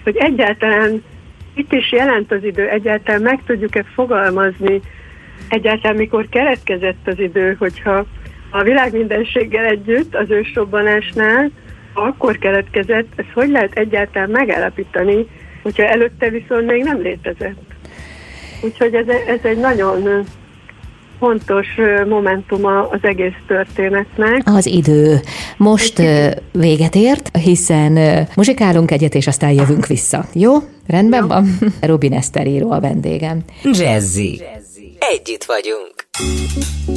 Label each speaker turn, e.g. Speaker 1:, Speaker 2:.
Speaker 1: hogy egyáltalán itt is jelent az idő, egyáltalán meg tudjuk-e fogalmazni, egyáltalán mikor keletkezett az idő, hogyha a világ mindenséggel együtt az ősrobbanásnál, akkor keletkezett, ez hogy lehet egyáltalán megállapítani, hogyha előtte viszont még nem létezett. Úgyhogy ez egy nagyon fontos momentuma az egész történetnek.
Speaker 2: Az idő most véget ért, hiszen muzsikálunk egyet, és aztán jövünk vissza. Jó? Rendben van? Robin Eszter író a vendégem.
Speaker 3: Jazzy. Együtt vagyunk.